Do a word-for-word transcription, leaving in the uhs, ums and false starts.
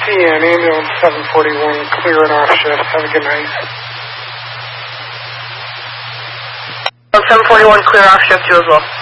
N, ambulance seven forty-one, clear and off shift. Have a good night. seven forty-one, clear off shift, you as well.